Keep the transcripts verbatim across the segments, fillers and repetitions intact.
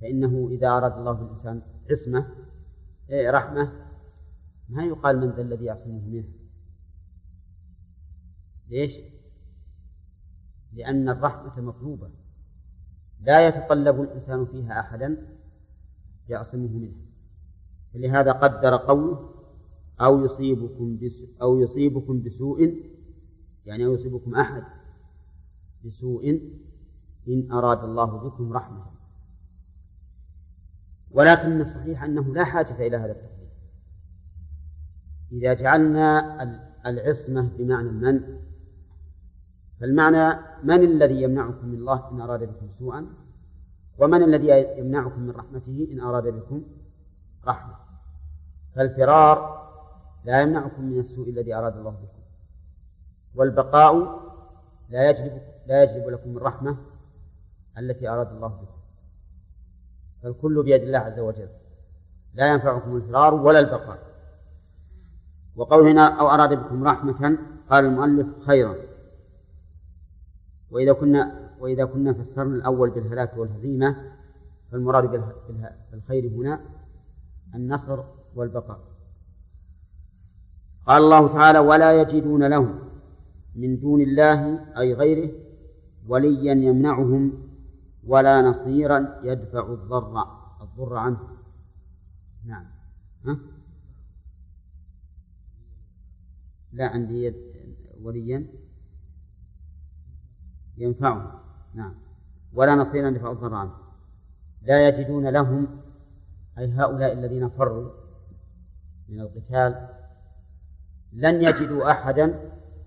فإنه إذا أراد الله بالإنسان عصمة رحمة ما يقال من ذا الذي يعصمه منه. ليش؟ لأن الرحمة مطلوبة لا يتطلب الإنسان فيها أحدا يعصمه منه. فلهذا قدر قوله أو يصيبكم بسوء أو يصيبكم بسوء يعني أو يصيبكم أحد بسوء إن أراد الله بكم رحمة. ولكن الصحيح أنه لا حاجة إلى هذا التقدير. إذا جعلنا العصمة بمعنى المنع، فالمعنى من الذي يمنعكم من الله إن أراد بكم سوءا، ومن الذي يمنعكم من رحمته إن أراد بكم رحمة. فالفرار لا يمنعكم من السوء الذي أراد الله بكم، والبقاء لا يجلب, لا يجلب لكم الرحمة التي أراد الله بكم. فالكل بيد الله عز وجل، لا ينفعكم الفرار ولا البقاء. وقول هنا أو أراد بكم رحمة قال المؤلف خيرا. وإذا كنا وإذا كنا فسرنا الأول بالهلاك والهزيمة فالمراد بالخير هنا النصر والبقاء. قال الله تعالى ولا يجدون لهم من دون الله أي غيره وليا يمنعهم ولا نصيرا يدفع الضر الضر عنه. نعم. ها؟ لا عندي وليا ينفعهم. نعم. ولا نصيرا يدفع الضر عنه. لا يجدون لهم أي هؤلاء الذين فروا من القتال لن يجدوا أحدا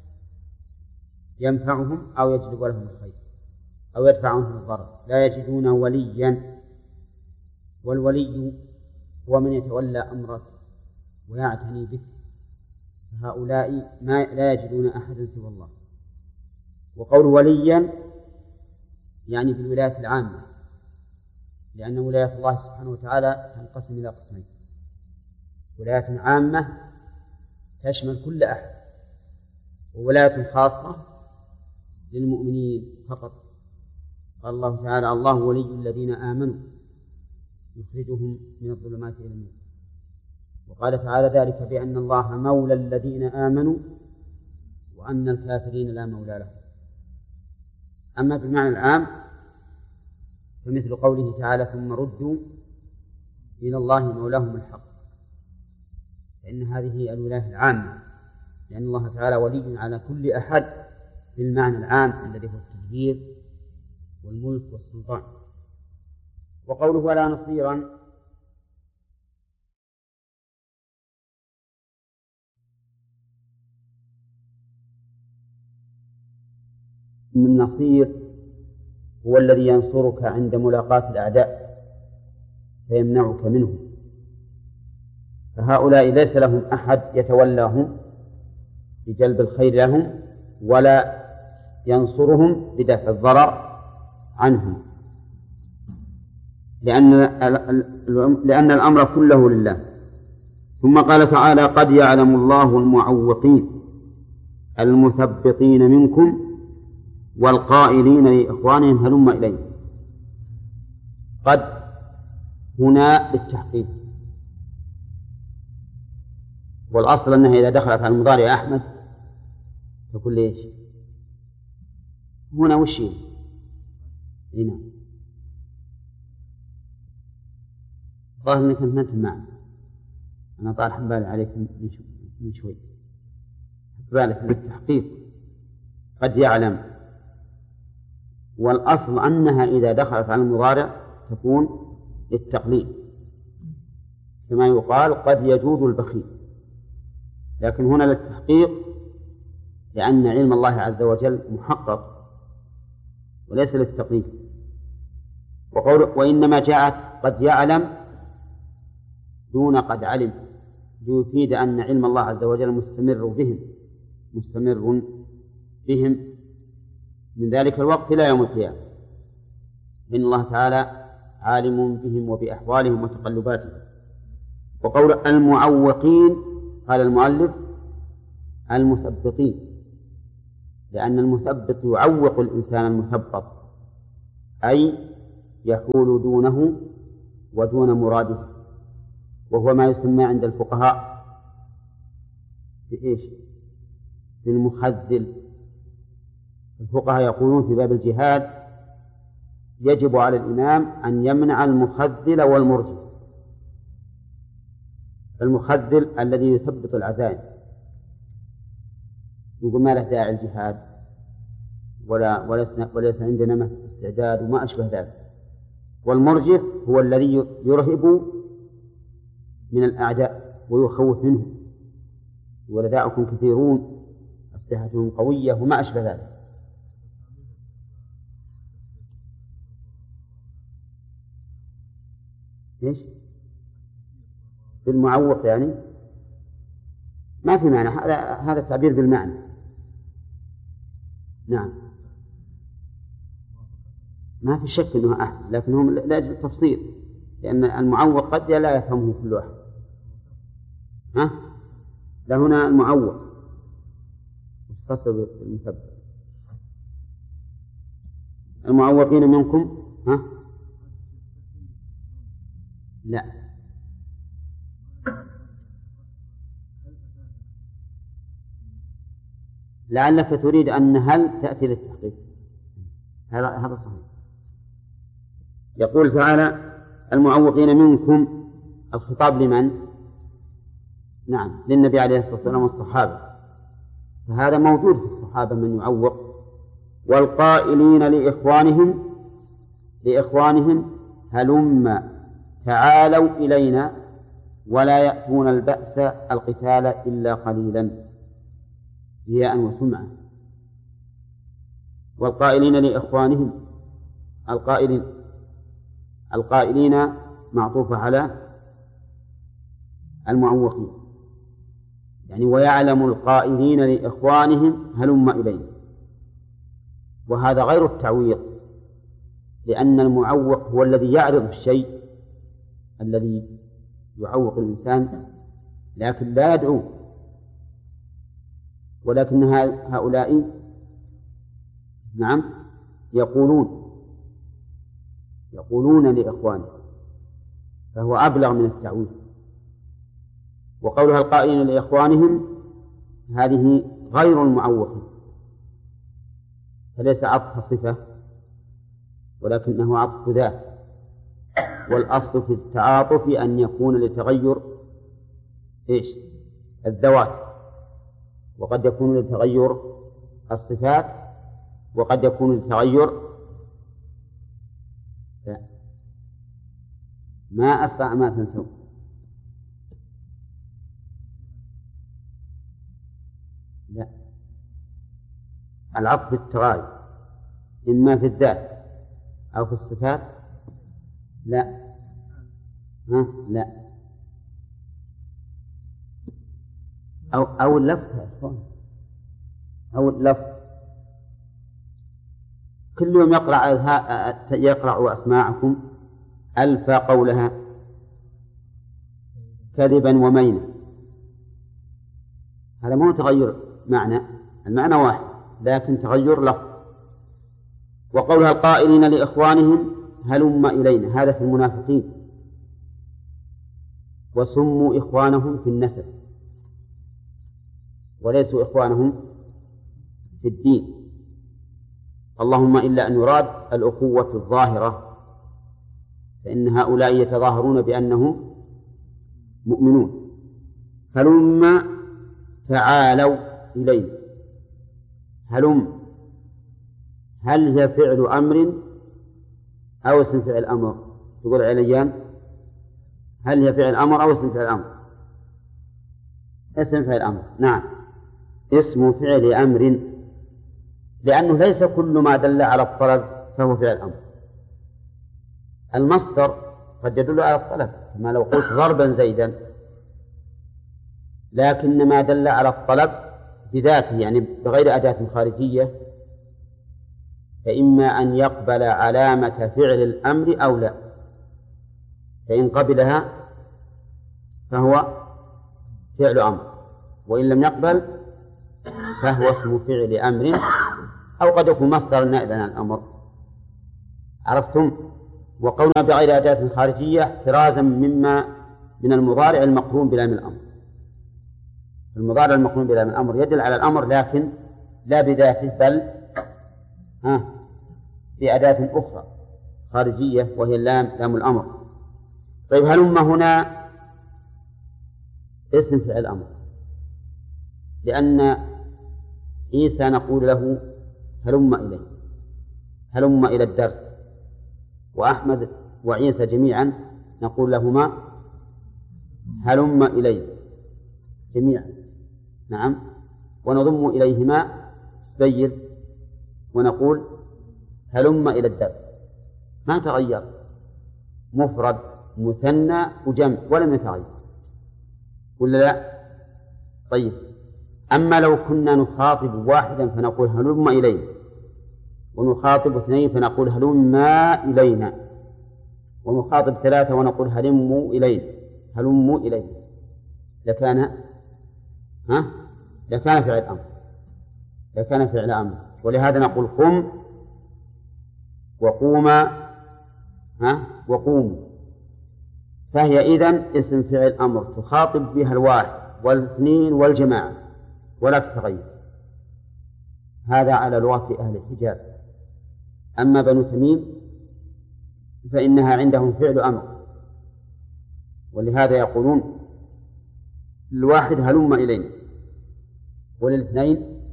ينفعهم أو يجلب لهم الخير أو يدفع عنهم الضرر. لا يجدون وليا، والولي هو من يتولى أمرك ويعتني بك، فهؤلاء ما لا يجدون أحدا سوى الله. وقول وليا يعني بالولاية العامة، لأن ولاية الله سبحانه وتعالى تنقسم إلى قسمين: ولاية عامة تشمل كل أحد، وولاية خاصة للمؤمنين فقط. قال الله تعالى الله ولي الذين آمنوا يخرجهم من الظلمات إلى النور. وقال تعالى ذلك بأن الله مولى الذين آمنوا وأن الكافرين لا مولى لهم. أما بالمعنى العام فمثل قوله تعالى ثم ردوا إلى الله مولاهم الحق، فإن هذه الولاية العامة، لأن الله تعالى ولي على كل أحد بالمعنى العام الذي هو التدبير والملك والسلطان. وقوله ولا نصيرا من نصير هو الذي ينصرك عند ملاقاة الأعداء فيمنعك منهم، فهؤلاء ليس لهم أحد يتولاهم بجلب الخير لهم ولا ينصرهم بدفع الضرر عنهم، لأن لأن الأمر كله لله. ثم قال تعالى قد يعلم الله المعوقين المثبطين منكم والقائلين لإخوانهم هلم إليه. قد هنا للتحقيق، والأصل أنها إذا دخلت على المضارع أحمد تقول ليش هنا وش هنا ظاهر أنك ما أنت معنا، أنا طارح بالي عليك من شوي بالك للتحقيق. قد يعلم، والأصل أنها إذا دخلت على المضارع تكون للتقليل، كما يقال قد يجود البخيل، لكن هنا للتحقيق لأن علم الله عز وجل محقق وليس للتقليل. وقول وإنما جاءت قد يعلم دون قد علم ليفيد أن علم الله عز وجل مستمر بهم مستمر بهم من ذلك الوقت إلى يوم القيامة، إن الله تعالى عالم بهم وبأحوالهم وتقلباتهم. وقول المعوقين قال المؤلف المثبطين، لأن المثبط يعوق الإنسان المثبط، أي يحول دونه ودون مراده، وهو ما يسمى عند الفقهاء بإيش؟ بالمخذل. الفقهاء يقولون في باب الجهاد يجب على الإمام أن يمنع المخذل والمرجف. المخذل الذي يثبط العزائم، يقول ما له داعي الجهاد ولا وليس عندنا استعداد وما أشبه ذلك. والمرجف هو الذي يرهب من الأعداء ويخوف منه، ولداؤكم كثيرون أسلحتهم قوية وما أشبه ذلك. إيش؟ بالمعوق يعني ما في معنى، هذا هذا التعبير بالمعنى. نعم ما في شك أنه أحسن، لكنهم لأجل التفصيل، لأن المعوق قد لا يفهمه كل واحد. ها؟ لهنا المعوق مختصر بالمثبت. المعوقين منكم ها؟ لا لعلك تريد أن هل تأتي للتحقيق، هذا هذا صحيح. يقول تعالى المعوقين منكم، الخطاب لمن؟ نعم للنبي عليه الصلاة والسلام والصحابة، فهذا موجود في الصحابة من يعوق. والقائلين لإخوانهم لإخوانهم هلم تعالوا إلينا ولا يأتون البأس القتال إلا قليلا رياء وسمعة. والقائلين لإخوانهم، القائلين القائلين معطوفة على المعوقين، يعني ويعلم القائلين لإخوانهم هلم إلينا، وهذا غير التعويض، لأن المعوق هو الذي يعرض الشيء الذي يعوق الإنسان لكن لا يدعو. ولكن هؤلاء نعم يقولون يقولون لإخوانهم، فهو أبلغ من التعويض. وقولها القائلين لإخوانهم هذه غير المعوقين، فليس عطف صفة ولكنه عطف ذات، والأصل في التعاطف أن يكون لتغير إيش؟ الذوات، وقد يكون لتغير الصفات، وقد يكون لتغير لا. ما أسرع ما تنسون. لا العطف بالتغاير إما في الذات أو في الصفات. لا ها لا أو أو اللفظ أو اللفظ. كل يوم يقرأ يقرأ أسماعكم ألف قولها كذبا ومينا، هذا مو تغير معنى، المعنى واحد لكن تغير لفظ. وقولها القائلين لإخوانهم هلم إلينا، هذا في المنافقين، وسموا إخوانهم في النسب وليسوا إخوانهم في الدين، اللهم إلا أن يراد الأخوة الظاهرة، فإن هؤلاء يتظاهرون بأنهم مؤمنون. هلم تعالوا إلينا، هلم هل هي فعل أمر أو اسم فعل أمر؟ تقول عليان هل هي فعل أمر أو اسم فعل أمر؟ اسم فعل أمر. نعم اسم فعل أمر، لأنه ليس كل ما دل على الطلب فهو فعل أمر. المصدر قد يدل على الطلب، كما لو قلت ضربا زيدا، لكن ما دل على الطلب بذاته يعني بغير أداة خارجية فإما أن يقبل علامة فعل الأمر أو لا، فإن قبلها فهو فعل أمر، وإن لم يقبل فهو اسم فعل أمر، أو قد يكون مصدر نائبا عن الأمر. عرفتم؟ وقولنا بغير أداة خارجية احترازا مما من المضارع المقرون بلام الأمر. المضارع المقرون بلام الأمر يدل على الأمر لكن لا بذاته بل ها بأداة أخرى خارجية وهي اللام لام الأمر. طيب هلم هنا اسم فعل أمر، لأن عيسى نقول له هلم إليه، هلم إلى الدرس، وأحمد وعيسى جميعا نقول لهما هلم إليه جميعا. نعم، ونضم إليهما سبيل ونقول هلم إلى الدرس، ما تغير، مفرد مثنى وجمع ولم يتغير، ولا لا؟ طيب أما لو كنا نخاطب واحدا فنقول هلم إليه، ونخاطب اثنين فنقول هلما إلينا، ونخاطب ثلاثة ونقول هلموا إلينا هلموا إلينا، لكان ها لكان فعل أمر لكان فعل أمر ولهذا نقول قم وقوما ها وقوموا. فهي إذن اسم فعل أمر تخاطب بها الواحد والاثنين والجماعة ولا تتغير. هذا على لغة أهل الحجاز. أما بنو تميم فإنها عندهم فعل أمر، ولهذا يقولون الواحد هلم إلينا، وللاثنين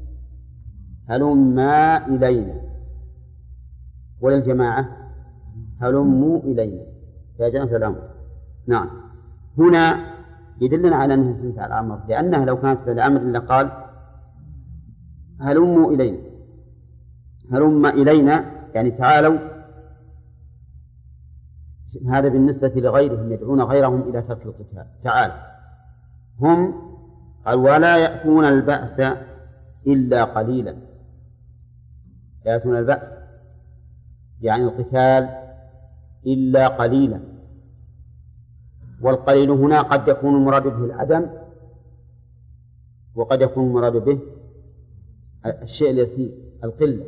هلما إلينا، وللجماعة هلموا إلينا، فجاء فعل أمر. نعم، هنا يدلنا على أنها اسم فعل أمر، لأنها لو كانت فعل أمر لقال هلموا إلينا هلم إلينا يعني تعالوا. هذا بالنسبة لغيرهم يدعون غيرهم إلى ترك القتال. تعال هم قال ولا يأتون البأس إلا قليلا. لا يأتون البأس يعني القتال إلا قليلا، والقليل هنا قد يكون المراد به العدم، وقد يكون المراد به الشيء اليسير القلة.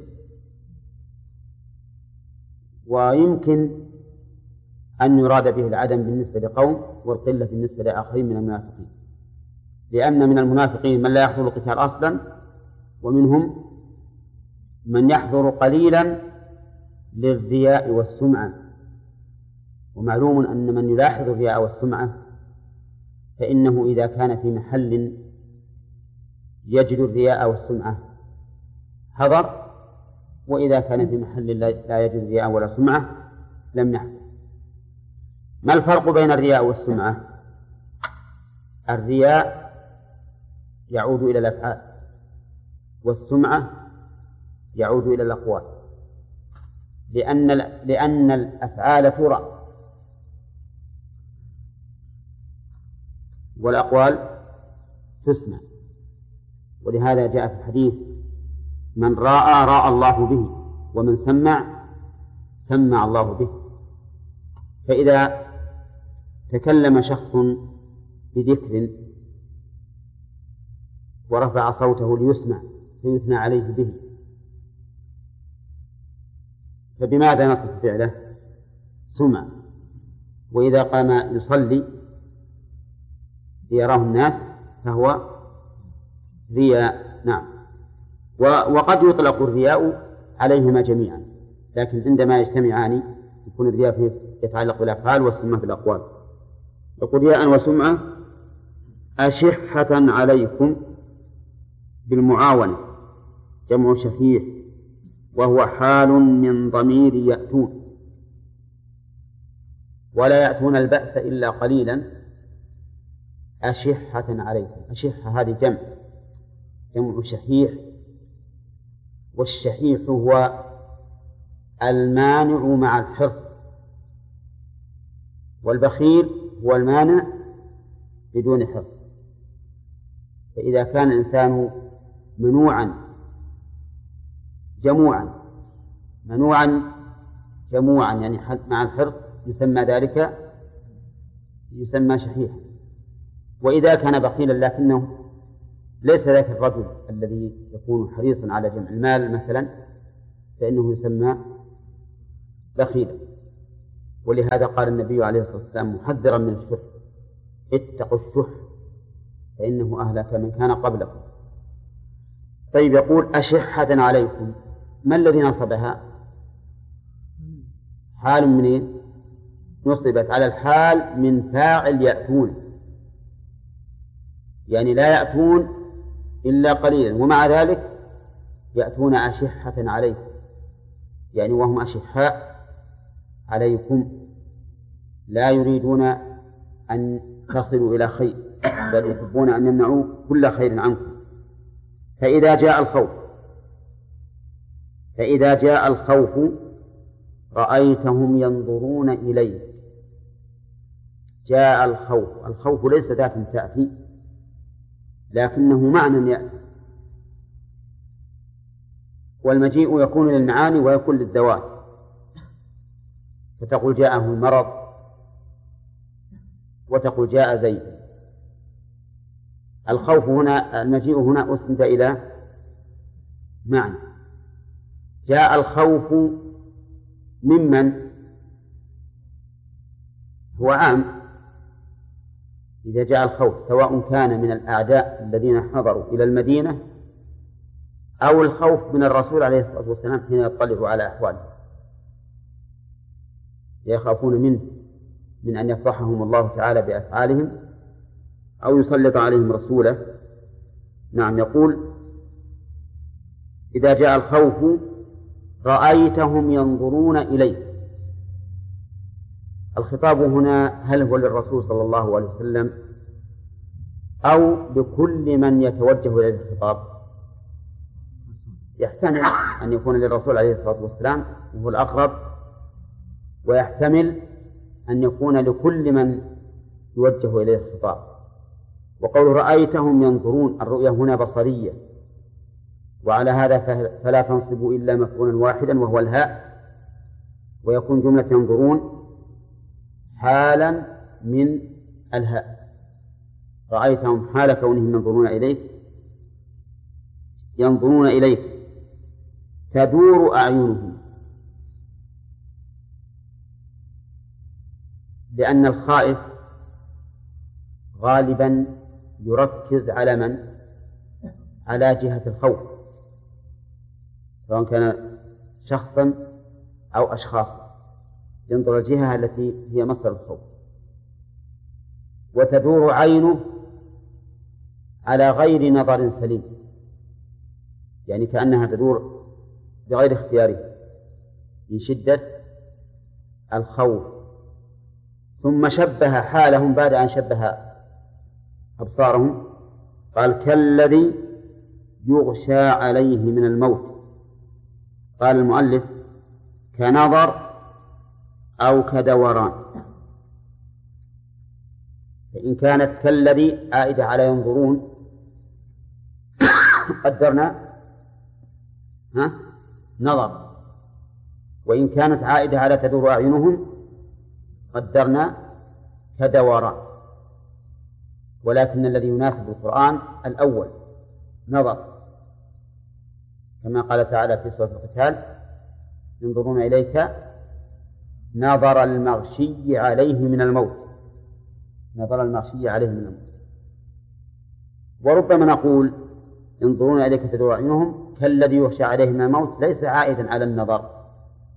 ويمكن أن يراد به العدم بالنسبة لقوم والقلة بالنسبة لآخرين من المنافقين، لأن من المنافقين من لا يحضر القتال أصلا، ومنهم من يحضر قليلا للرياء والسمعة. ومعلوم أن من يلاحظ الرياء والسمعة فإنه إذا كان في محل يجد الرياء والسمعة حضر، وإذا كان في محل لا يجد الرياء ولا سمعة لم يحضر. ما الفرق بين الرياء والسمعة؟ الرياء يعود إلى الأفعال، والسمعة يعود إلى الأقوال، لأن لأن الأفعال ترى والأقوال تسمع. ولهذا جاء في الحديث من رأى رأى الله به، ومن سمع سمع الله به. فإذا تكلم شخص بذكر ورفع صوته ليسمع فيثنى عليه به، فبماذا نصف فعله؟ سمع. وإذا قام يصلي ليراه الناس فهو رياء. نعم، وقد يطلق الرياء عليهما جميعا، لكن عندما يجتمعان يكون الرياء فيه يتعلق بالأفعال والسمعة بالأقوال. يقول رياء وسمعة أشحة عليكم بالمعاونة جمع شحيح، وهو حال من ضمير يأتون. ولا يأتون البأس إلا قليلا أشحة عليكم. أشحة هذه جمع جمع شحيح، والشحيح هو المانع مع الحرص، والبخيل هو المانع بدون حرص. فإذا كان الإنسان منوعا جموعا منوعا جموعا يعني مع الحرص يسمى ذلك يسمى شحيحا. وإذا كان بخيلا لكنه ليس ذاك الرجل الذي يكون حريصا على جمع المال مثلا فإنه يسمى بخيلا. ولهذا قال النبي عليه الصلاة والسلام محذرا من الشح: اتقوا الشح فإنه أهلك من كان قبلكم. طيب، يقول أشحة عليكم، ما الذي نصبها؟ حال منين؟ نصبت على الحال من فاعل يأتون، يعني لا يأتون إلا قليلا، ومع ذلك يأتون أشحة عليكم، يعني وهم أشحاء عليكم، لا يريدون أن تصلوا إلى خير، بل يحبون أن يمنعوا كل خير عنكم. فإذا جاء الخوف فإذا جاء الخوف رأيتهم ينظرون إليك. جاء الخوف، الخوف ليس ذات تأتي، لكنه معنى يأتي، والمجيء يكون للمعاني ويكون للذوات، فتقول جاءه المرض، وتقول جاء زيد. الخوف هنا، المجيء هنا أسند إلى معنى. جاء الخوف ممن هو عام، إذا جاء الخوف سواء كان من الأعداء الذين حضروا إلى المدينة أو الخوف من الرسول عليه الصلاة والسلام حين يطلع على أحواله، يخافون منه من أن يفضحهم الله تعالى بأفعالهم أو يسلط عليهم رسوله. نعم، يقول إذا جاء الخوف رأيتهم ينظرون إليك. الخطاب هنا هل هو للرسول صلى الله عليه وسلم أو لكل من يتوجه إلى الخطاب؟ يحتمل أن يكون للرسول عليه الصلاة والسلام وهو الأقرب، ويحتمل أن يكون لكل من يوجه إليه الخطاب. وقول رأيتهم ينظرون، الرؤية هنا بصرية، وعلى هذا فلا تنصب إلا مفعولا واحدا وهو الهاء، ويكون جملة ينظرون حالا من الهاء. رأيتهم حال كونهم ينظرون إليك، ينظرون إليك تدور أعينهم، لأن الخائف غالبا يركز على من؟ على جهة الخوف، سواء كان شخصا أو أشخاصا، ينظر الجهة التي هي مصدر الخوف. وتدور عينه على غير نظر سليم، يعني كأنها تدور بغير اختياره من شدة الخوف. ثم شبه حالهم بعد أن شبه أبصارهم، قال كالذي يغشى عليه من الموت. قال المؤلف كنظر أو كدوران، فإن كانت كالذي عائدة على ينظرون قدرنا ها نظر، وإن كانت عائدة على تدور أعينهم قدرنا كدوران. ولكن الذي يناسب القرآن الأول نظر، كما قال تعالى في سورة القتال ينظرون إليك نظر المغشي عليه من الموت، نظر المغشي عليه من الموت. وربما نقول ينظرون إليك تدور أعينهم كالذي يغشى عليه من الموت، ليس عائدا على النظر،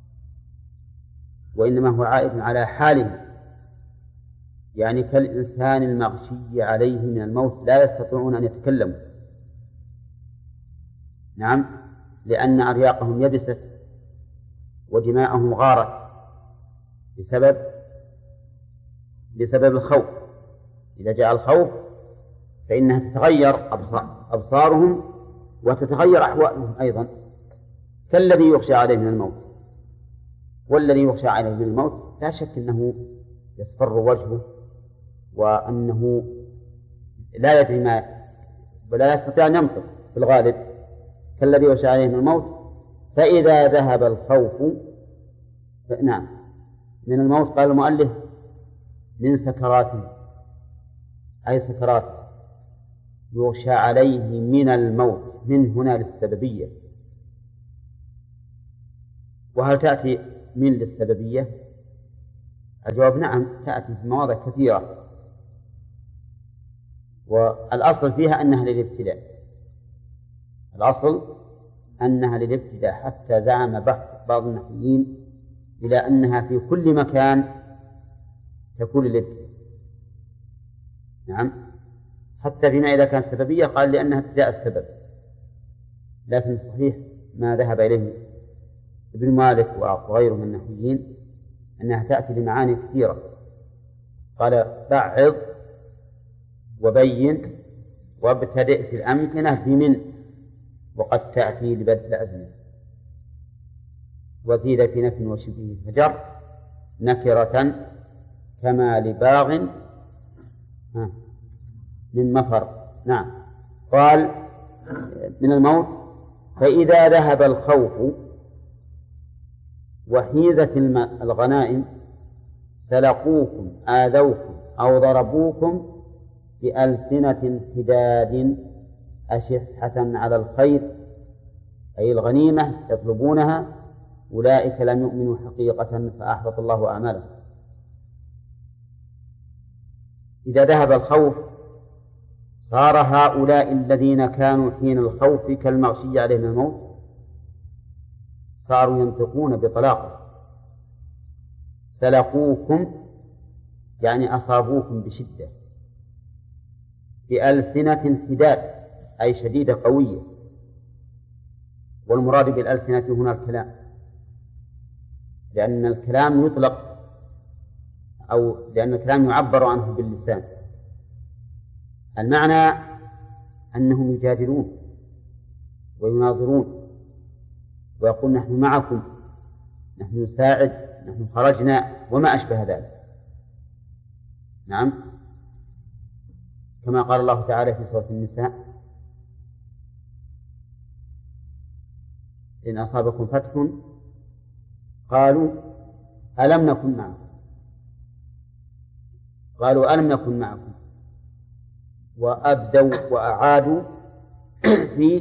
وإنما هو عائد على حاله، يعني كالإنسان المغشي عليه من الموت لا يستطيعون أن يتكلموا. نعم، لأن أرياقهم يبست ودماءهم غارت بسبب بسبب الخوف. إذا جاء الخوف فإنها تتغير أبصار أبصارهم وتتغير أحوالهم أيضا، كالذي يغشى عليه من الموت. والذي يغشى عليه من الموت لا شك أنه يصفر وجهه، وأنه لا يدري ما ولا يستطيع أن ينطق في الغالب، كالذي يغشى عليه من الموت. فإذا ذهب الخوف، نعم، من الموت قال المؤلف من سكراته، أي سكراته يغشى عليه من الموت، من هنا للسببية. وهل تأتي من للسببية؟ الجواب نعم، تأتي في مواضع كثيرة، والأصل فيها أنها للابتلاء، الأصل أنها للابتلاء، حتى زعم بعض النحويين إلى أنها في كل مكان تكون للابتلاء. نعم، حتى فيما إذا كان سببية قال لأنها ابتداء السبب، لكن الصحيح ما ذهب إليه ابن مالك وغيره من النحويين أنها تأتي لمعاني كثيرة. قال بعض وبين وابتدئ في الأمكنة بمن، وقد تأتي لبدء الأزمنة. وزيد في نفي وشبه فجر نكرة كما لباغ من مفر. نعم. قال من الموت: فإذا ذهب الخوف وحيزت الغنائم سلقوكم آذوكم أو ضربوكم بألسنة حداد أشحة على الخير، أي الغنيمة يطلبونها، أولئك لم يؤمنوا حقيقة فأحبط الله أعمالهم. إذا ذهب الخوف صار هؤلاء الذين كانوا حين الخوف كالمغشي عليهم الموت صاروا ينطقون بطلاقه. سلقوكم يعني أصابوكم بشدة، بألسنة حداد أي شديدة قوية، والمراد بالألسنة هنا الكلام، لأن الكلام يطلق أو لأن الكلام يعبر عنه باللسان. المعنى أنهم يجادلون ويناظرون ويقول نحن معكم، نحن نساعد، نحن خرجنا، وما أشبه ذلك. نعم، كما قال الله تعالى في سورة النساء: إن أصابكم فتح قالوا ألم نكن معكم، قالوا ألم نكن معكم، وأبدوا وأعادوا في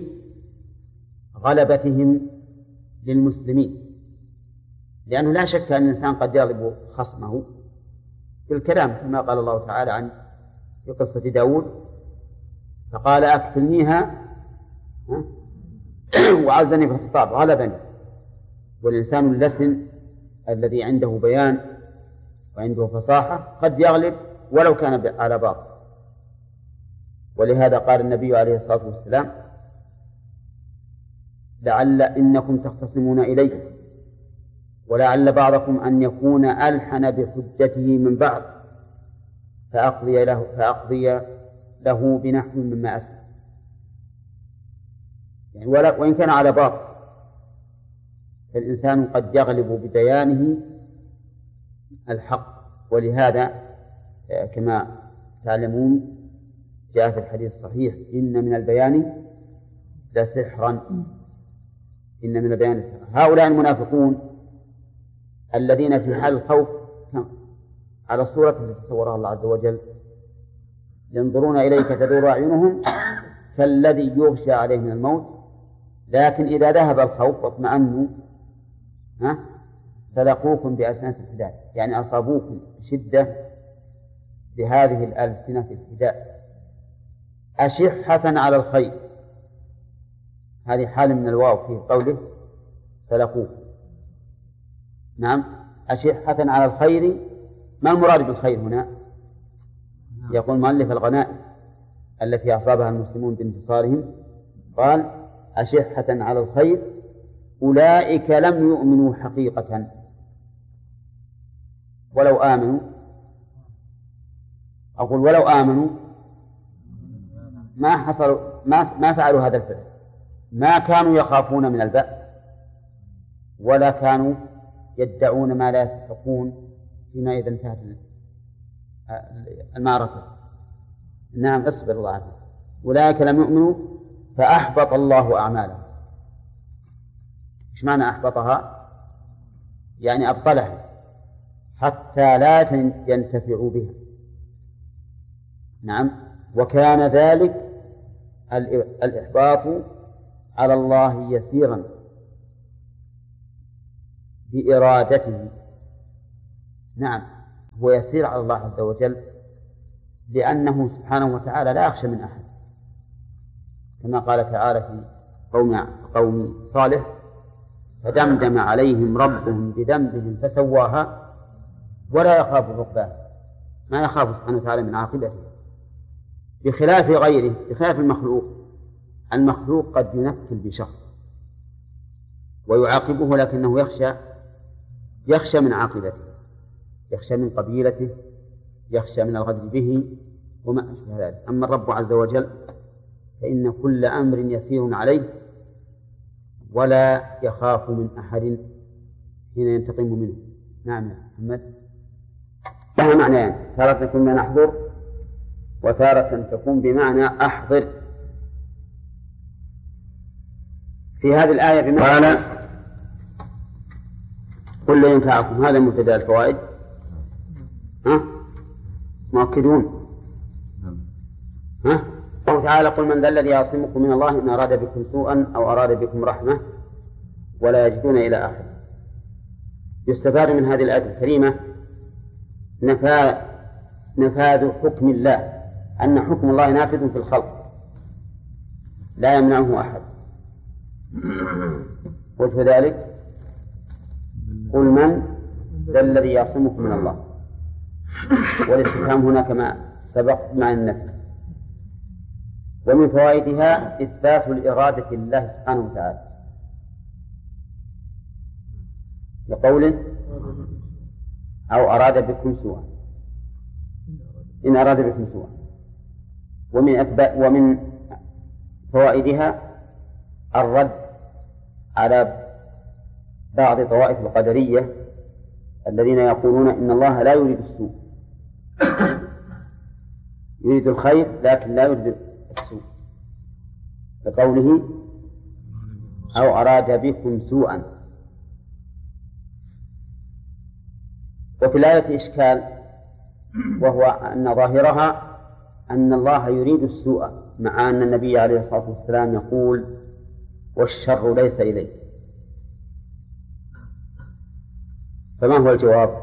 غلبتهم للمسلمين، لأنه لا شك أن الإنسان قد يغلب خصمه بالكلام، كما قال الله تعالى عن في قصة داود: فقال أكفلنيها وعزني في الخطاب غلبني. والإنسان اللسن الذي عنده بيان وعنده فصاحة قد يغلب ولو كان على باطل. ولهذا قال النبي عليه الصلاة والسلام: لعل إنكم تختصمون إليه ولعل بعضكم أن يكون ألحن بحجته من بعض فأقضي له, فأقضي له بنحو مما أسمع. يعني وإن كان على باطل فالإنسان قد يغلب ببيانه الحق. ولهذا كما تعلمون جاء في الحديث الصحيح: إن من البيان لسحرا، إن من البيان لسحرا. هؤلاء المنافقون الذين في حال الخوف على الصورة التي تصورها الله عز وجل ينظرون إليك تدور أعينهم كالذي يغشى عليه من الموت، لكن إذا ذهب الخوف واطمأنوا ها سلقوكم بألسنة الحداد، يعني أصابوكم بشدة بهذه الألسنة الحداد. أشحة على الخير، هذه حال من الواو في قوله سلقوكم. نعم، أشحة على الخير. ما المراد بالخير هنا؟ يقول مؤلف: الغنائم التي أصابها المسلمون بانتصارهم. قال: أشحة على الخير أولئك لم يؤمنوا حقيقة ولو آمنوا، أقول ولو آمنوا ما حصلوا ما, ما فعلوا هذا الفعل، ما كانوا يخافون من البأس ولا كانوا يدعون ما لا يستحقون فيما إذا انتهت المعركة. نعم، اصبر الله عنه. أولئك لم يؤمنوا فأحبط الله أعمالهم. إيش معنى أحبطها؟ يعني أبطلها حتى لا ينتفعوا بها. نعم، وكان ذلك الإحباط على الله يسيرا بإرادته. نعم، هو يسير على الله عز وجل لأنه سبحانه وتعالى لا يخشى من أحد، كما قال تعالى في قوم قوم صالح: فدمدم عليهم ربهم بذنبهم فسواها ولا يخاف عقباها، ما يخاف سبحانه وتعالى من عاقبته، بخلاف غيره، بخلاف المخلوق. المخلوق قد ينكل بشخص ويعاقبه لكنه يخشى يخشى من عاقبته، يخشى من قبيلته، يخشى من الغدر به وما أشبه ذلك. أما الرب عز وجل فإن كل أمر يسير عليه ولا يخاف من أحد حين ينتقم منه. نعم يا محمد. لها معنيان: تارة تكون بمعنى أحضر، وتارة تكون بمعنى أحضر. في هذه الآية بمعنى قل لا ينفعكم، هذا مبتدأ الفوائد. ها مؤكدون. ها الله تعالى: قل من ذا الذي يعصمكم من الله إن أراد بكم سوءا أو أراد بكم رحمة ولا يجدون إلى آخره. يستفاد من هذه الآية الكريمة نفاذ حكم الله، أن حكم الله نافذ في الخلق لا يمنعه أحد. وجه ذلك: قل من ذا الذي يعصمكم من الله، والاستفهام هنا كما سبق مع النفي. ومن فوائدها إثبات الإرادة لله سبحانه وتعالى، لقوله: أو أراد بكم سوءا، إن أراد بكم سوءا. ومن أثبات ومن فوائدها الرد على بعض طوائف القدرية الذين يقولون إن الله لا يريد السوء، يريد الخير لكن لا يريد السوء، لقوله: أو أراد بكم سوءا. وفي الآية إشكال، وهو أن ظاهرها أن الله يريد السوء، مع أن النبي عليه الصلاة والسلام يقول: والشر ليس إليك. فما هو الجواب؟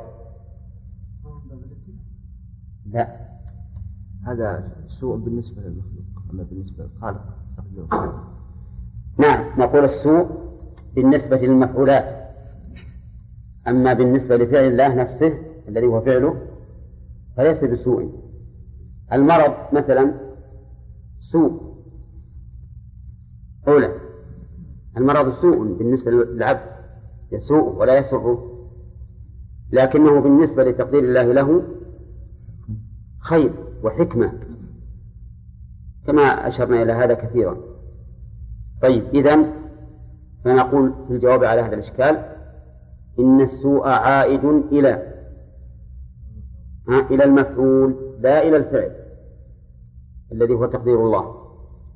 لا، هذا سوء بالنسبة للمخلوق، أما بالنسبة للخالق. نعم، نقول السوء بالنسبة للمفعولات، أما بالنسبة لفعل الله نفسه الذي هو فعله فليس بسوء. المرض مثلا سوء أولى، المرض سوء بالنسبة للعبد، يسوء ولا يسره، لكنه بالنسبة لتقدير الله له خير وحكمة، كما أشرنا إلى هذا كثيرا. طيب، إذن فنقول في الجواب على هذا الإشكال: إن السوء عائد إلى إلى المفعول لا إلى الفعل الذي هو تقدير الله.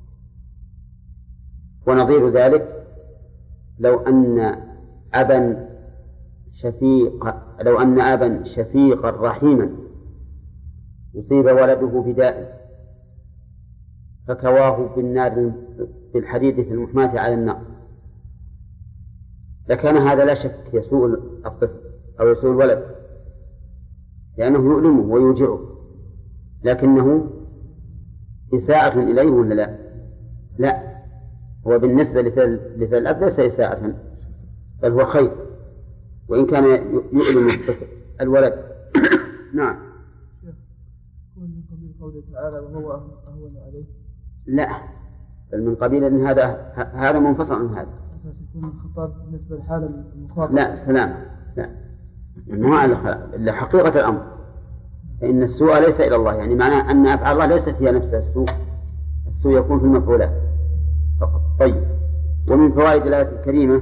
ونظير ذلك لو أن أبا شفيق لو أن أبا شفيقا رحيما يصيب ولده بداء فكواه بالنار بالحديدة المحماة على النار، لكان هذا لا شك يسوء الطفل أو يسوء الولد، لأنه يؤلمه ويوجعه، لكنه إساءة إليه ولا لا؟ لا، هو بالنسبة لفعل لفعل الأب ليس إساءة، بل هو خير، وإن كان يؤلم الطفل الولد. نعم. من قبيل قوله تعالى: وهو أهون عليه. لا، بل من قبيل أن هذا هذا منفصل عن هذا. يكون الخطاب بالنسبة للحالة المخاطبة. لا سلام، لا، إنه على حقيقة الأمر، فإن السوء ليس إلى الله، يعني معناه أن أفعال الله ليست هي نفسها السوء، السوء يكون في المفعولات فقط. طيب، ومن فوائد الآية الكريمة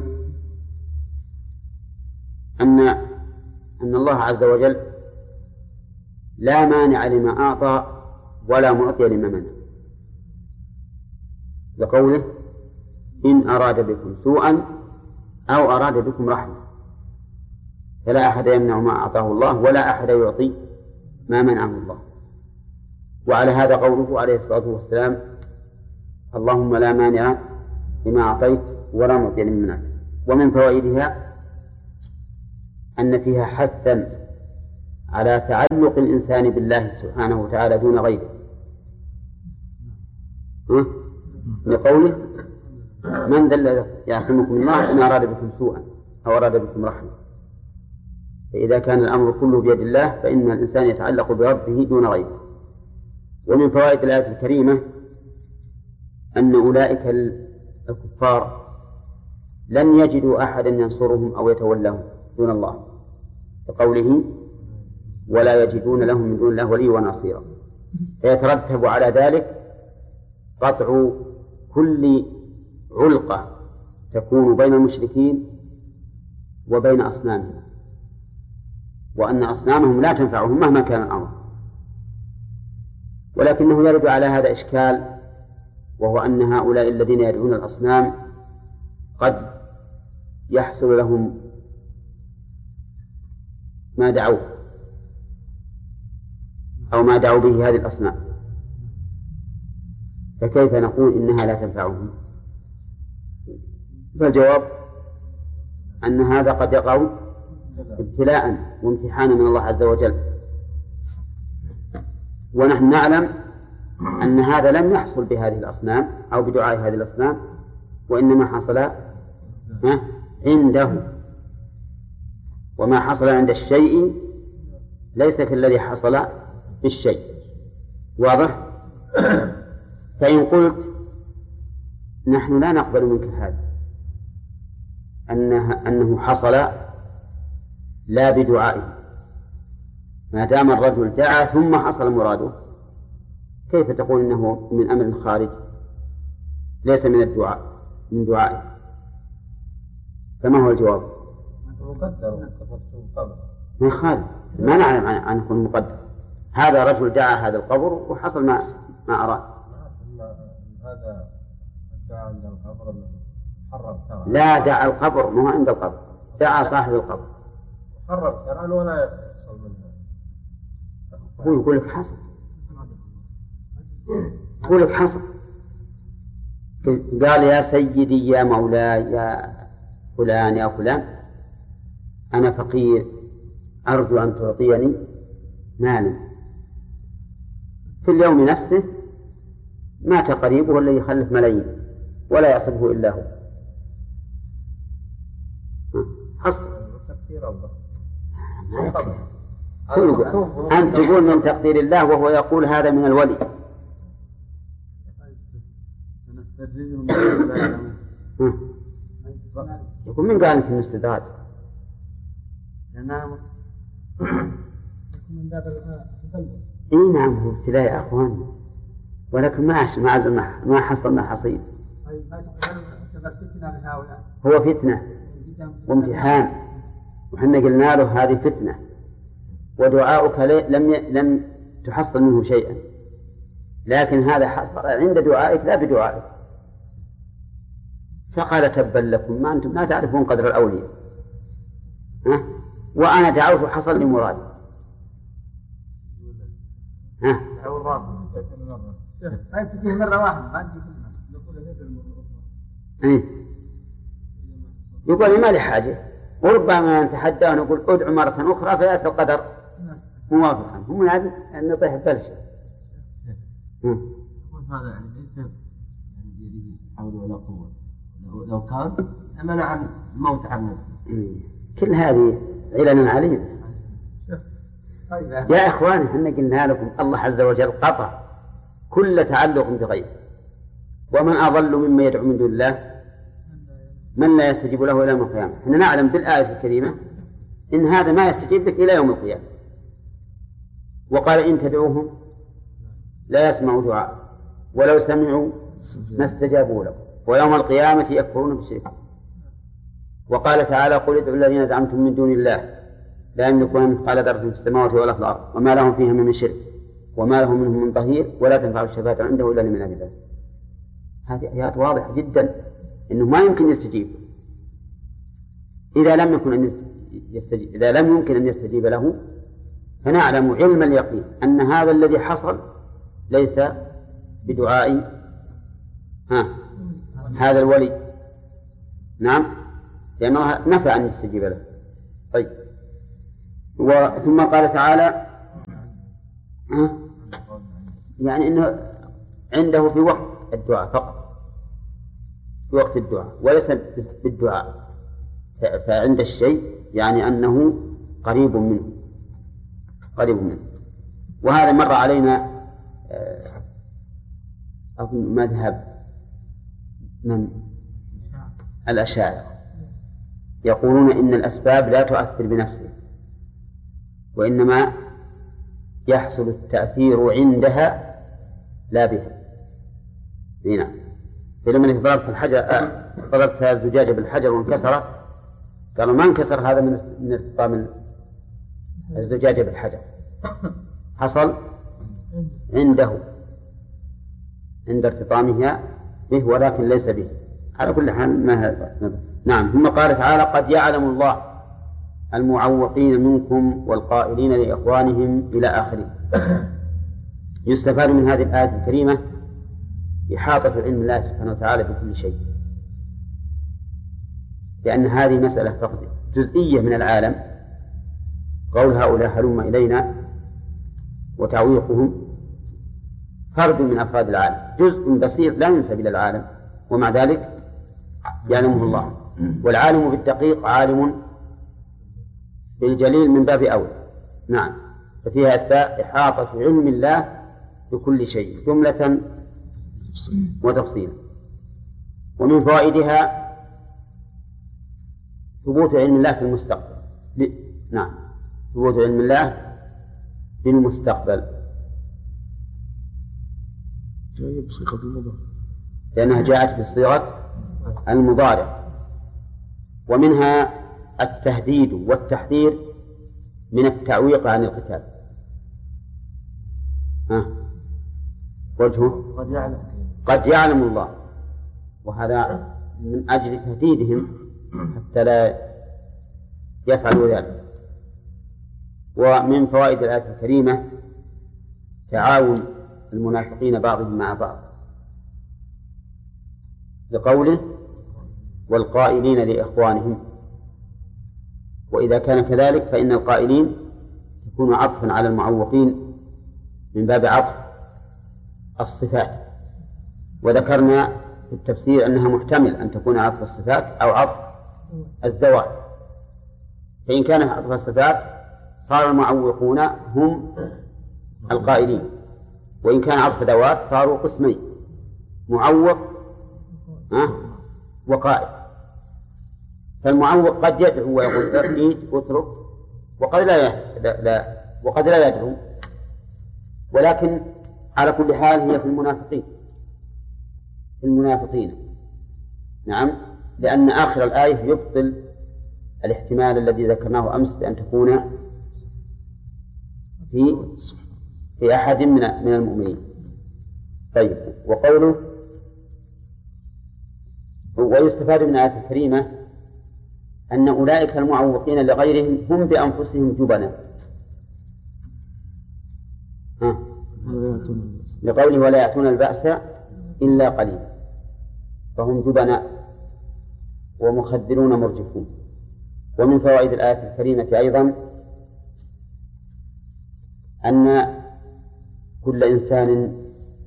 أن أن الله عز وجل لا مانع لما أعطى ولا معطي لما منع، لقوله: إن أراد بكم سوءا أو أراد بكم رحمة، فلا أحد يمنع ما أعطاه الله ولا أحد يعطي ما منعه الله. وعلى هذا قوله عليه الصلاة والسلام: اللهم لا مانع لما أعطيت ولا معطي لما منعت. ومن فوائدها أن فيها حثا على تعلق الإنسان بالله سبحانه وتعالى دون غيره، لقوله من ذا الذي يعصمكم من الله إن أراد بكم سوءا أو أراد بكم رحمة. فإذا كان الأمر كله بيد الله فإن الإنسان يتعلق بربه دون غيره. ومن فوائد الآية الكريمة أن أولئك الكفار لم يجدوا أحدا ينصرهم أو يتولهم دون الله، كقوله ولا يجدون لهم من دون الله ولي ونصيرا. فيترتب على ذلك قطع كل علقة تكون بين المشركين وبين أصنامهم، وأن أصنامهم لا تنفعهم مهما كان الأمر. ولكنه يرد على هذا إشكال، وهو أن هؤلاء الذين يدعون الأصنام قد يحصل لهم ما دعوه أو ما دعوا به هذه الأصنام، فكيف نقول إنها لا تنفعهم؟ فالجواب أن هذا قد يقع ابتلاء وامتحانا من الله عز وجل، ونحن نعلم أن هذا لم يحصل بهذه الأصنام أو بدعاء هذه الأصنام، وإنما حصل عنده، وما حصل عند الشيء ليس كالذي حصل بالشيء. واضح؟ فإن قلت نحن لا نقبل منك هذا أنه, أنه حصل لا بدعائه، ما دام الرجل دعا ثم حصل مراده، كيف تقول إنه من أمر خارج ليس من الدعاء من دعائه؟ فما هو الجواب؟ مقدر ما خارج، ما نعلم عن يكون مقدر. هذا رجل دعا هذا القبر وحصل ما ما أراد. هذا الدعاء عند القبر حرم شرعا. لا، دعا القبر ما هو عند القبر، دعا صاحب القبر حرم شرعا ولا يحصل منها. هو يقول لك حصل، يقول لك حصل. قال يا سيدي يا مولاي يا فلان يا فلان أنا فقير أرجو أن تعطيني مالا. في اليوم نفسه مات قريبه الذي يخلف ملايين ولا يصبه إلا هو. حصل. أنت تقول من تقدير الله وهو يقول هذا من الولي. يقول من قال لك الاستدراج؟ اي نعم هو ابتلاء يا اخوان، ولكن ما ما ما حصلنا حصيل. هو فتنة وامتحان، وحنا قلنا له هذه فتنة، ودعاؤك لم لم تحصل منه شيئا، لكن هذا حصل عند دعائك لا بدعائك. فقال تبا لكم ما أنتم لا تعرفون قدر الأولياء، ها؟ وأنا دعوت وحصل لي مرادي. ها؟ مرة واحدة يقول ما لي حاجة، وربما نتحدى ونقول ادعو مرة أخرى فيأتي القدر موافقا. هم يعني أن نطيح بلشة. هذا يعني ليس يعني بيده حول ولا قوة، لو كان منع الموت عن نفسه. كل هذه علنا علينا يا إخواني. احنا قلنا لكم الله عز وجل قطع كل تعلق بغيره، ومن أضل مما يدعو من دون الله من لا يستجيب له إلى يوم القيامة. احنا نعلم بالآية الكريمة إن هذا ما يستجيب لك إلى يوم القيامة. وقال إن تدعوهم لا يسمعوا دعاء ولو سمعوا ما استجابوا له ويوم القيامة يكفرون بالشرك. وقال تعالى قل ادعوا الذين زعمتم من دون الله لا يملكون مثقال ذرة في السماوات ولا في الأرض وما لهم فيها من شرك وما لهم منهم من ظهير ولا تنفع الشفاعة عنده إلا لمن أذن له. هذه آيات واضحة جدا إنه ما يمكن يستجيب إذا لم يكن أن يستجيب إذا لم يمكن أن يستجيب له. فنعلم علم اليقين أن هذا الذي حصل ليس بدعاء ها هذا الولي، نعم، لأنه نفى أن يستجيب له. طيب ثم قال تعالى يعني إنه عنده في وقت الدعاء فقط، في وقت الدعاء وليس بالدعاء، فعند الشيء يعني أنه قريب منه قريب منه. وهذا مر علينا أظن مذهب من الأشاعرة، يقولون إن الأسباب لا تؤثر بنفسها وإنما يحصل التأثير عندها لا بها. هنا فلما ضربت الحجر ضربت الزجاجة بالحجر وانكسرت، قالوا ما انكسر هذا من من ارتطام الزجاجة بالحجر، حصل عنده عند ارتطامها به ولكن ليس به. على كل حال ما هذا. نعم. ثم قال تعالى قد يعلم الله المعوقين منكم والقائلين لإخوانهم إلى آخره. يستفاد من هذه الآية الكريمة إحاطة علم الله سبحانه وتعالى بكل شيء، لأن هذه مسألة فقط جزئية من العالم، قول هؤلاء هلم إلينا وتعويقهم فرد من أفراد العالم، جزء بسيط لا ينسب إلى العالم، ومع ذلك يعلمه الله. والعالم بالدقيق عالم بالجليل من باب أولى. نعم. ففيها التاء إحاطة علم الله بكل شيء جملة وتفصيلا. ومن فوائدها ثبوت علم الله في المستقبل. نعم، ثبوت علم الله في المستقبل جاء بصيغة المضارع، لأنها جاءت بصيغة المضارع. ومنها التهديد والتحذير من التعويق عن القتال. ها وجهه قد يعلم قد يعلم الله، وهذا من أجل تهديدهم حتى لا يفعلوا ذلك. ومن فوائد الآية الكريمة تعاون المنافقين بعضهم مع بعض، لقوله والقائلين لإخوانهم. وإذا كان كذلك فإن القائلين تكون عطفا على المعوقين من باب عطف الصفات، وذكرنا في التفسير أنها محتمل أن تكون عطف الصفات أو عطف الذوات. فإن كان عطف الصفات صار المعوقون هم القائلين، وإن كان عطف ذوات صاروا قسمين، معوق وقائل. فالمعوق قد يدعو ويقول اريد اترك، وقد لا, لا, لا وقد لا يدعو، ولكن على كل حال هي في المنافقين في المنافقين نعم، لأن آخر الآية يبطل الاحتمال الذي ذكرناه أمس بأن تكون في في أحد من من المؤمنين. طيب. وقوله ويستفاد من الآية الكريمة أن أولئك المعوقين لغيرهم هم بأنفسهم جبناء، لقوله ولا يأتون البأس إلا قليلا، فهم جبناء ومخدرون مرجفون. ومن فوائد الآية الكريمة أيضا أن كل إنسان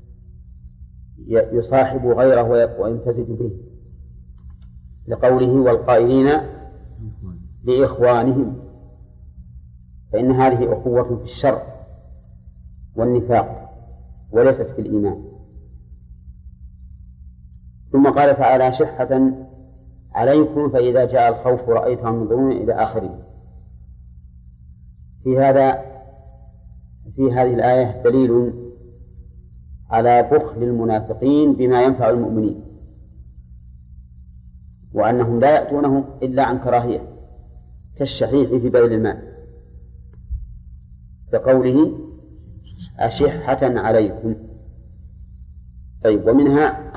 يصاحب غيره ويمتزج به، لقوله والقائلين لإخوانهم، فإن هذه أخوة في الشر والنفاق وليست في الإيمان. ثم قال تعالى شحة عليكم فإذا جاء الخوف رأيتهم ينظرون إلى آخره. في هذا في هذه الآية دليل على بخل المنافقين بما ينفع المؤمنين، وأنهم لا يأتونه إلا عن كراهية كالشحيح في بذل المال، كقوله أشحة عليكم. طيب. ومنها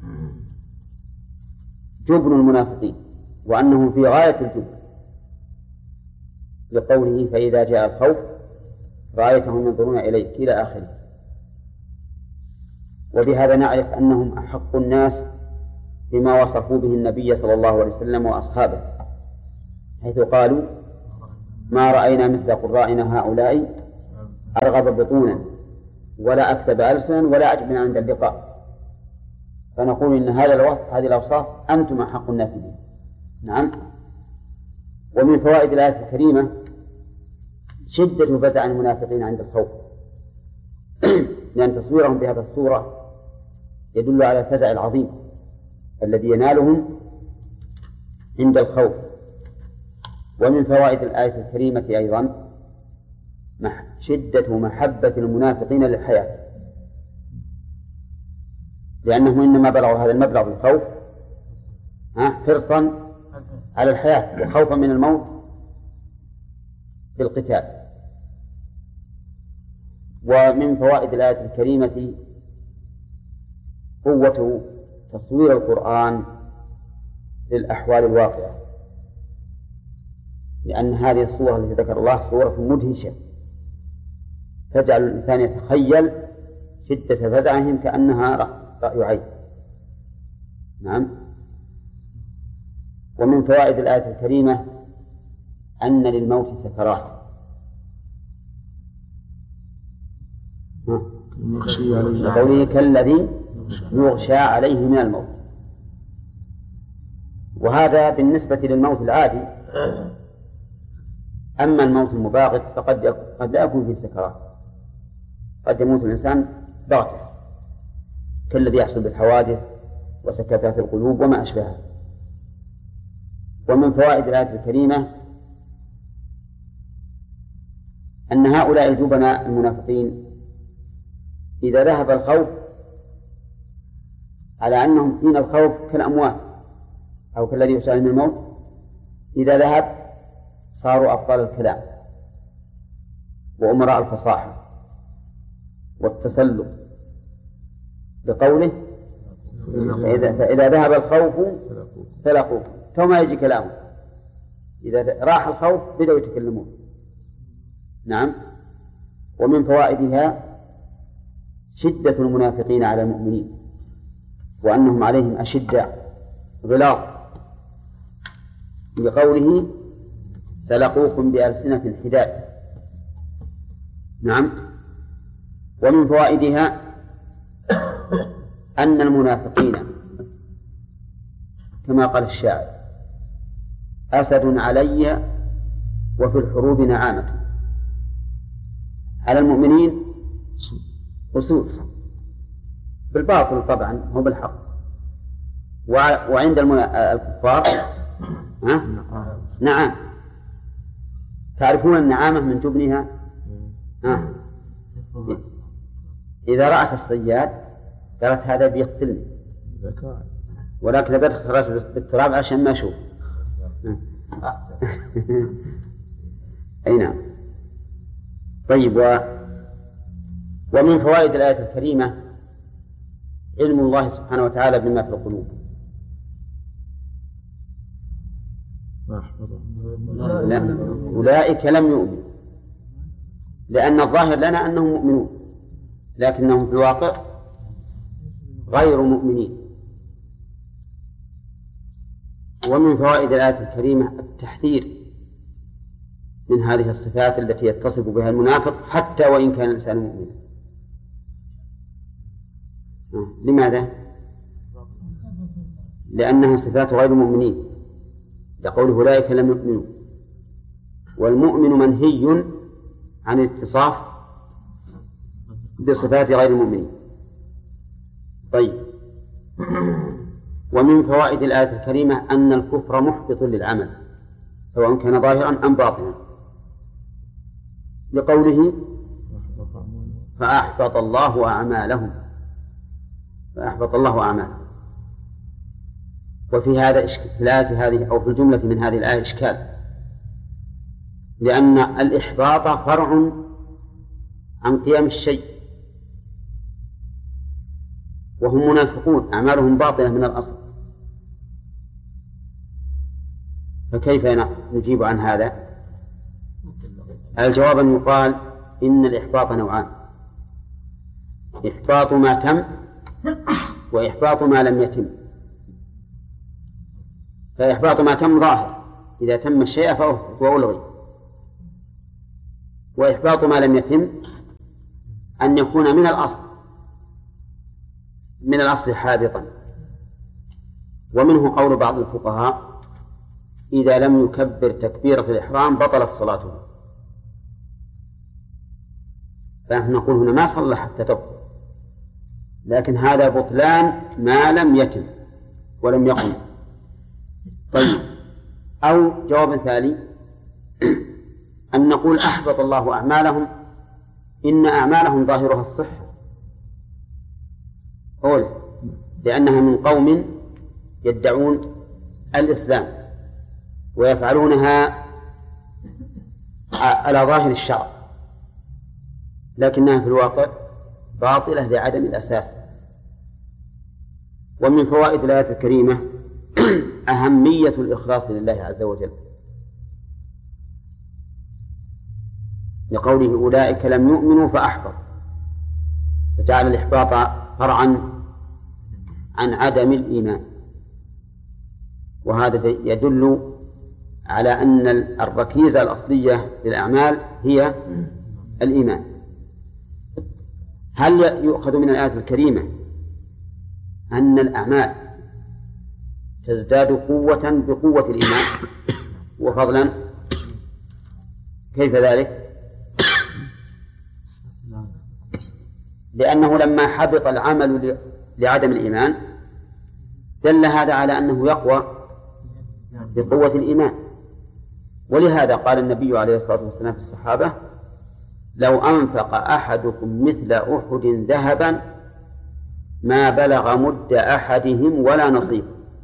جبن المنافقين وأنهم في غاية الجبن، لقوله فإذا جاء الخوف رأيتهم ينظرون إليك إلى آخره. وبهذا نعرف أنهم أحق الناس بما وصفوا به النبي صلى الله عليه وسلم وأصحابه، حيث قالوا ما رأينا مثل قرائنا هؤلاء أرغب بطونا ولا أكتب ألسنا ولا أجبنا عند اللقاء. فنقول إن هذا الوصف هذه الأوصاف أنتم أحق الناس به. نعم. ومن فوائد الآية الكريمة شدة فزع المنافقين عند الخوف، لأن تصويرهم بهذه الصورة يدل على الفزع العظيم الذي ينالهم عند الخوف. ومن فوائد الآية الكريمة أيضا شدة محبة المنافقين للحياة، لأنهم إنما بلغوا هذا المبلغ بالخوف حرصا على الحياة وخوفا من الموت في القتال. ومن فوائد الآية الكريمة قوة تصوير القرآن للأحوال الواقعة، لأن هذه الصورة التي ذكر الله صورة مدهشة تجعل الإنسان يتخيل شدة فزعهم كأنها رأي عين. نعم. ومن فوائد الآية الكريمة أن للموت سكرات، لقوله كالذي يغشى عليه من الموت. وهذا بالنسبة للموت العادي. أما الموت المباغت فقد قد لا يكون فيه سكرات، قد يموت الإنسان باغتة كالذي يحصل بالحوادث وسكتات القلوب وما أشبهها. ومن فوائد الآية الكريمة أن هؤلاء الجبناء المنافقين إذا ذهب الخوف على أنهم حين الخوف كالأموات أو كالذي يسأل من الموت، إذا ذهب صاروا أبطال الكلام وأمراء الفصاحة والتسلط، لقوله فإذا, فإذا ذهب الخوف سلقوه، فما يجي كلامه. إذا راح الخوف بدأوا يتكلمون. نعم. ومن فوائدها شدة المنافقين على المؤمنين وأنهم عليهم أشداء غلاظ، بقوله سلقوكم بألسنة حداد. نعم. ومن فوائدها أن المنافقين كما قال الشاعر أسد علي وفي الحروب نعامة. على المؤمنين أسود بالباطل طبعا هو بالحق، وعند الكفار نعم. تعرفون النعامة من جبنها؟ آه. إذا رأت الصياد قالت هذا بيقتلني، ولكن بدخل بالتراب عشان ما أشوف. أي نعم. طيب. و... ومن فوائد الآية الكريمة علم الله سبحانه وتعالى بما في القلوب. لا. أولئك لم يؤمنوا، لأن الظاهر لنا أنهم مؤمنون لكنهم في الواقع غير مؤمنين. ومن فوائد الآية الكريمة التحذير من هذه الصفات التي يتصف بها المنافق حتى وإن كان الإنسان مؤمنا. لماذا؟ لأنها صفات غير مؤمنين، لقوله أولئك لم يؤمنوا، والمؤمن منهي عن الاتصاف بصفات غير المؤمنين. طيب. ومن فوائد الآية الكريمة أن الكفر محبط للعمل سواء كان ظاهرا أم باطنا، لقوله فأحبط الله أعمالهم، فأحبط الله أعمالهم. وفي هذا في الآية هذه أو في الجملة من هذه الآية إشكال، لأن الإحباط فرع عن قيام الشيء، وهم منافقون أعمالهم باطلة من الأصل، فكيف نجيب عن هذا؟ الجواب أن يقال إن الإحباط نوعان: إحباط ما تم وإحباط ما لم يتم. فإحباط ما تم ظاهر، إذا تم الشيء فهو ألغي، وإحباط ما لم يتم أن يكون من الأصل من الأصل حابطا. ومنه قول بعض الفقهاء إذا لم يكبر تكبيرة الإحرام بطلت صلاته، فنحن نقول هنا ما صلى حتى تبطل، لكن هذا بطلان ما لم يتم ولم يقم. طيب، أو جواب ثاني أن نقول أحبط الله أعمالهم، إن أعمالهم ظاهرها الصحة أولا، لأنها من قوم يدعون الإسلام ويفعلونها على ظاهر الشرع، لكنها في الواقع باطلة لعدم الأساس. ومن فوائد الآية الكريمة أهمية الإخلاص لله عز وجل، لقوله أولئك لم يؤمنوا فأحبط، فجعل الإحباط فرعا عن عدم الإيمان. وهذا يدل على أن الركيزة الأصلية للأعمال هي الإيمان. هل يؤخذ من الآية الكريمة أن الأعمال تزداد قوة بقوة الإيمان وفضلا؟ كيف ذلك؟ لأنه لما حبط العمل لعدم الإيمان دل هذا على أنه يقوى بقوة الإيمان. ولهذا قال النبي عليه الصلاة والسلام في الصحابة: لو أنفق أحدكم مثل أحد ذهبا ما بلغ مد أحدهم ولا نصيب.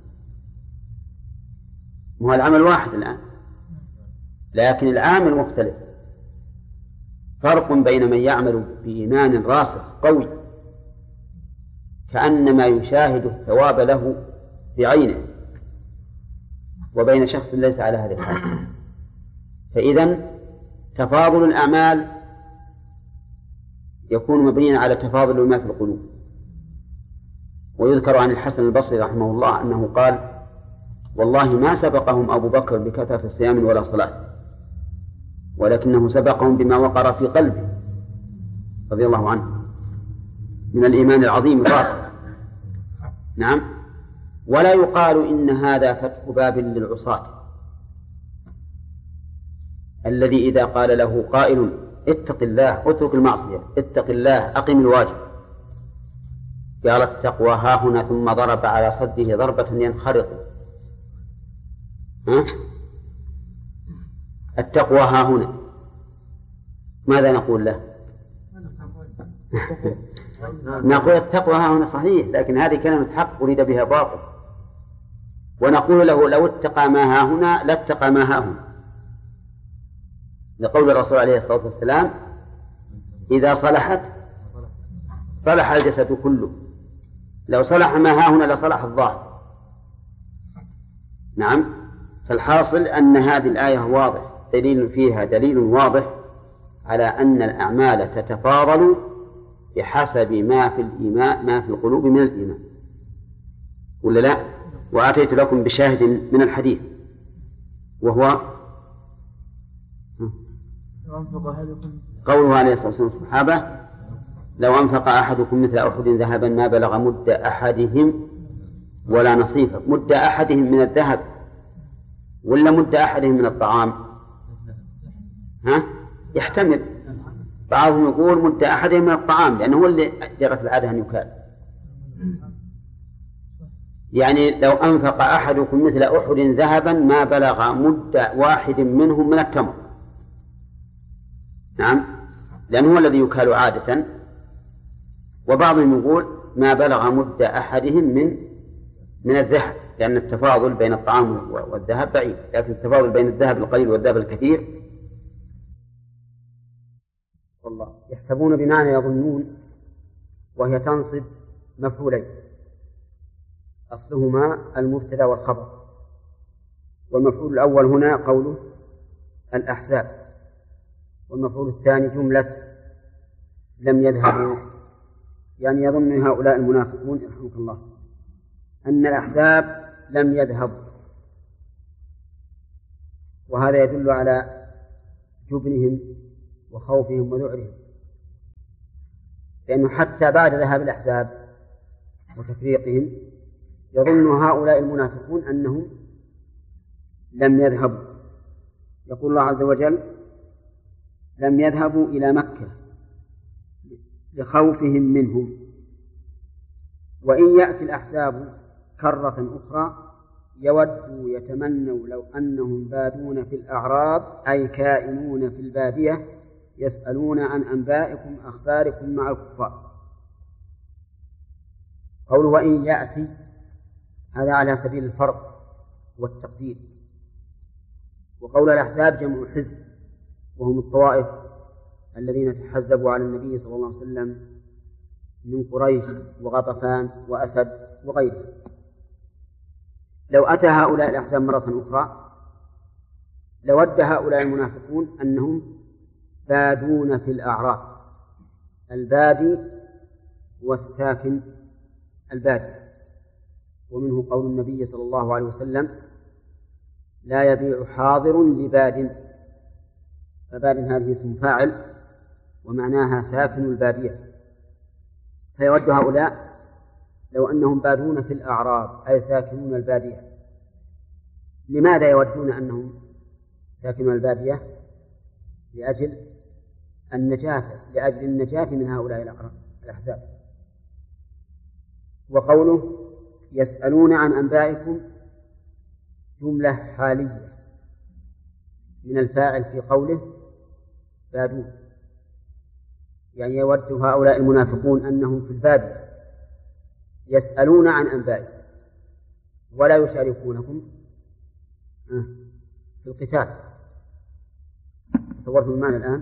وهو العمل واحد الآن، لكن العامل مختلف. فرق بين من يعمل بإيمان راسخ قوي كأنما يشاهد الثواب له بعينه، وبين شخص ليس على هذه الحال. فإذن تفاضل الأعمال يكون مبنيا على تفاضل ما في القلوب. ويذكر عن الحسن البصري رحمه الله أنه قال: والله ما سبقهم أبو بكر بكثرة صيام ولا صلاة، ولكنه سبقهم بما وقر في قلبه رضي الله عنه من الإيمان العظيم الراسخ. نعم. ولا يقال إن هذا فتح باب للعصاة الذي إذا قال له قائل: اتق الله، اترك المعصية، اتق الله، أقم الواجب، قال: التقوى ها هنا، ثم ضرب على صده ضربة ينخرط. ها؟ التقوى ها هنا، ماذا نقول له؟ نقول التقوى ها هنا صحيح، لكن هذه كلمة حق أريد بها باطل. ونقول له: لو اتقى ما ها هنا لاتقى ما ها هنا، لقول الرسول عليه الصلاة والسلام: إذا صلحت صلح الجسد كله، لو صلح ما ها هنا لصلح الظاهر. نعم. فالحاصل أن هذه الآية واضح دليل فيها دليل واضح على أن الأعمال تتفاضل بحسب ما في الإيمان ما في القلوب من الإيمان، ولا لا؟ وآتيت لكم بشاهد من الحديث وهو قوله عليه الصلاة والسلام الصحابة: لو أنفق أحدكم مثل أحد ذهبا ما بلغ مد أحدهم ولا نصيفه. مد أحدهم من الذهب ولا مد أحدهم من الطعام؟ ها؟ يحتمل. بعضهم يقول مد أحدهم من الطعام لأنه هو اللي جرت العادة أن يكال. يعني لو أنفق أحدكم مثل أحد ذهبا ما بلغ مد واحد منهم من التمر. نعم، لأنه هو الذي يكال عادة. وبعضهم يقول ما بلغ مد أحدهم من من الذهب، لأن التفاضل بين الطعام والذهب بعيد، لكن التفاضل بين الذهب القليل والذهب الكثير. والله يحسبون بمعنى يظنون، وهي تنصب مفعولين أصلهما المبتدأ والخبر. والمفعول الأول هنا قوله الأحزاب، والمفعول الثاني جملة لم يذهبوا. يعني يظن هؤلاء المنافقون رحمك الله أن الأحزاب لم يذهبوا، وهذا يدل على جبنهم وخوفهم وذعرهم، لأنه حتى بعد ذهاب الأحزاب وتفريقهم يظن هؤلاء المنافقون أنهم لم يذهبوا. يقول الله عز وجل: لم يذهبوا إلى مكة لخوفهم منهم، وإن يأتي الأحزاب كرة أخرى يودوا يتمنوا لو أنهم بادون في الأعراب أي كائنون في البادية يسألون عن أنبائكم أخباركم مع الكفار. قوله وإن يأتي هذا على سبيل الفرض والتقدير، وقول الأحزاب جمع حزب وهم الطوائف الذين تحزبوا على النبي صلى الله عليه وسلم من قريش وغطفان وأسد وغيره. لو أتى هؤلاء الأحزاب مرة أخرى لود هؤلاء المنافقون أنهم بادون في الأعراب. البادي والساكن البادي، ومنه قول النبي صلى الله عليه وسلم: لا يبيع حاضر لباد. فباد هذه اسم فاعل ومعناها ساكن البادية، فيود هؤلاء لو أنهم بادون في الأعراب أي ساكنون البادية. لماذا يودون أنهم ساكنون البادية؟ لأجل النجاة لأجل النجاة من هؤلاء الأحزاب. وقوله يسألون عن أنبائكم جملة حالية من الفاعل في قوله بادون، يعني يود هؤلاء المنافقون أنهم في البادية يسألون عن أنبائكم ولا يشاركونكم في القتال. تصورتم المعنى الآن؟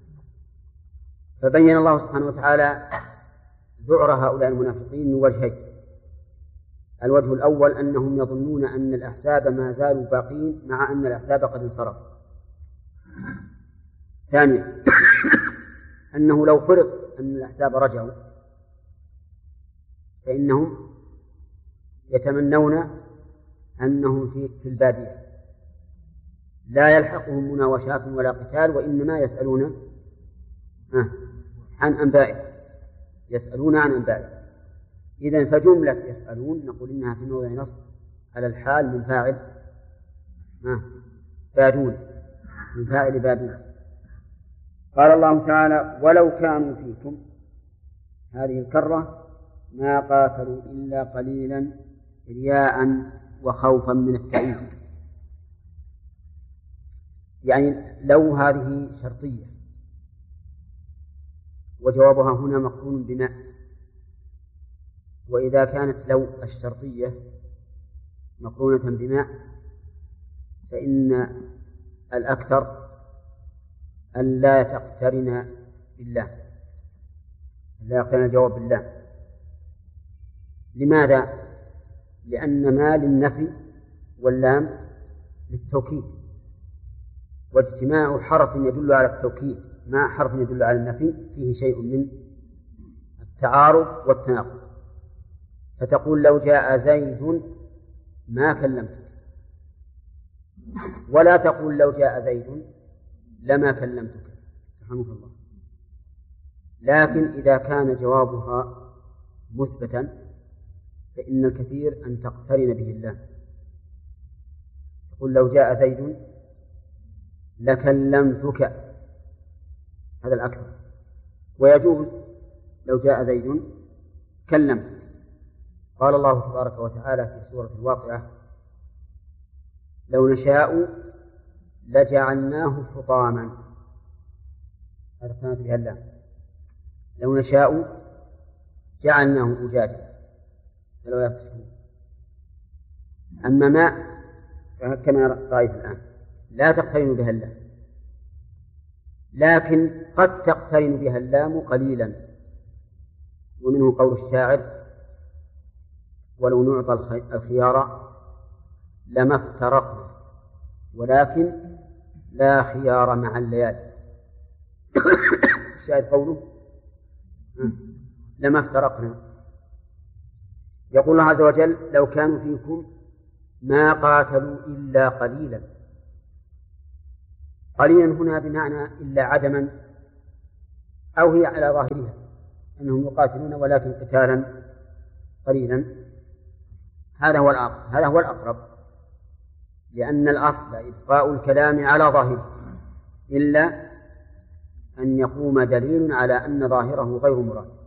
فبين الله سبحانه وتعالى ذعر هؤلاء المنافقين من وجهين: الوجه الأول أنهم يظنون أن الأحزاب ما زالوا باقين مع أن الأحزاب قد انصرفوا. ثانيا أنه لو فرض أن الأحزاب رجعوا فإنهم يتمنون أنهم في, في البادية لا يلحقهم مناوشات ولا قتال، وإنما يسألون عن أنبائهم يسألون عن أنبائهم. إذن فجملة يسألون نقول إنها في موضع نصب على الحال من فاعل بادون من فاعل بادون. قال الله تعالى: ولو كانوا فيكم، هذه الكرة ما قاتلوا إلا قليلا رياء وخوفا من التأييد، يعني لو هذه شرطية وجوابها هنا مقرون بما، وإذا كانت لو الشرطية مقرونة بما فإن الأكثر أن لا تقترن بالله، لا يقترن الجواب بالله. لماذا؟ لأن ما للنفي واللام للتوكيد، واجتماع حرف يدل على التوكيد مع حرف يدل على النفي فيه شيء من التعارض والتناقض. فتقول لو جاء زيد ما كلمتك، ولا تقول لو جاء زيد لما كلمتك، رحمك الله. لكن إذا كان جوابها مثبتا فإن الكثير أن تقترن به الله. تقول لو جاء زيد لكلمتك، هذا الأكثر. ويجوز لو جاء زيد كلمتك. قال الله تبارك وتعالى في سورة الواقعة: لو نشاء لجعلناه حطاما، هذا كانت بها اللام. لو نشاء جعلناه أجاجا فلو يكتشفون. أما ما كما رأيت الآن لا تقترن بها اللام، لكن قد تقترن بها اللام قليلا، ومنه قول الشاعر: ولو نعطى الخيار لما افترقنا ولكن لا خيار مع الليالي. الشاعر قوله لما افترقنا. يقول الله عز وجل: لو كانوا فيكم ما قاتلوا إلا قليلا. قليلا هنا بمعنى إلا عدما أو هي على ظاهرها أنهم يقاتلون ولكن قتالا قليلا. هذا هو الأقرب هذا هو الأقرب لأن الأصل إبقاء الكلام على ظاهره إلا أن يقوم دليل على أن ظاهره غير مراد.